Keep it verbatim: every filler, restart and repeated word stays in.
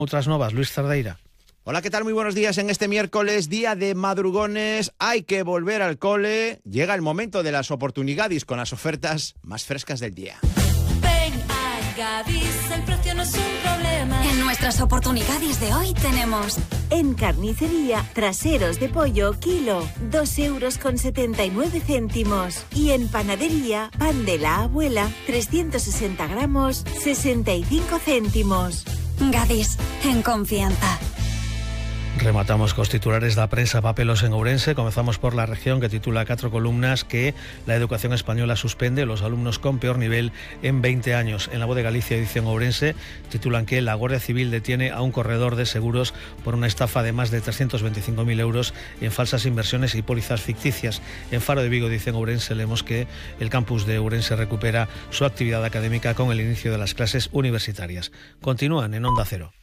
Otras novas, Luis Cerdeira. Hola, ¿qué tal? Muy buenos días. En este miércoles, día de madrugones, hay que volver al cole. Llega el momento de las oportunidades con las ofertas más frescas del día. Ven a Gadis, el precio no es un problema. En nuestras oportunidades de hoy tenemos... En carnicería, traseros de pollo, kilo, dos euros con setenta y nueve céntimos. Y en panadería, pan de la abuela, trescientos sesenta gramos, sesenta y cinco céntimos. Gadis, en confianza. Rematamos cos titulares da prensa papelos en Ourense. Comezamos por la región, que titula catro columnas que la educación española suspende los alumnos con peor nivel en veinte años. En La Voz de Galicia, edición Ourense, titulan que la Guardia Civil detiene a un corredor de seguros por una estafa de más de trescientos veinticinco mil euros en falsas inversiones y pólizas ficticias. En Faro de Vigo, edición Ourense, leemos que el campus de Ourense recupera su actividad académica con el inicio de las clases universitarias. Continúan en Onda Cero.